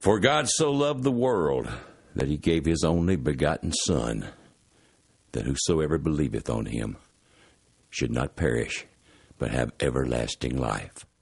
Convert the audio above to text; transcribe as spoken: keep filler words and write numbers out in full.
For God so loved the world that he gave his only begotten Son, that whosoever believeth on him should not perish, but have everlasting life.